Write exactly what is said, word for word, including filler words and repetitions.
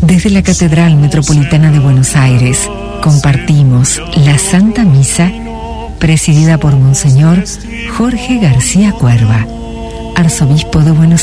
Desde la Catedral Metropolitana de Buenos Aires compartimos la Santa Misa presidida por Monseñor Jorge García Cuerva, Arzobispo de Buenos Aires.